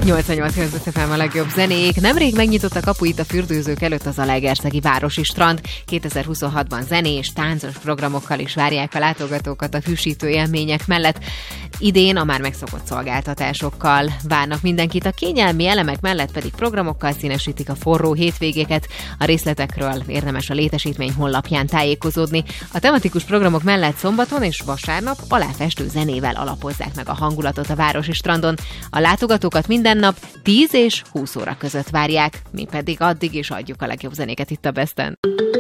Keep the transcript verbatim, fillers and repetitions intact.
nyolcvannyolc ef em a legjobb zenék. Nemrég megnyitott a kapuit a fürdőzők előtt az Zalaegerszegi Városi Strand. kétezer-huszonhatban zenés, táncos programokkal is várják a látogatókat a hűsítő élmények mellett. Idén a már megszokott szolgáltatásokkal várnak mindenkit, a kényelmi elemek mellett pedig programokkal színesítik a forró hétvégéket. A részletekről érdemes a létesítmény honlapján tájékozódni. A tematikus programok mellett szombaton és vasárnap aláfestő zenével alapozzák meg a hangulatot a Városi Strandon. A látogatókat minden nap tíz és húsz óra között várják, mi pedig addig is adjuk a legjobb zenéket itt a Besten.